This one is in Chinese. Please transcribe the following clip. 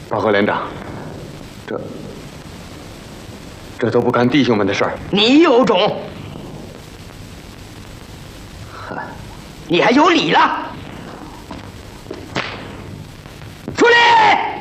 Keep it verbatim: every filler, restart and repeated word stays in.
报告连长，这这都不干弟兄们的事儿。 你有种！你还有理了？出来！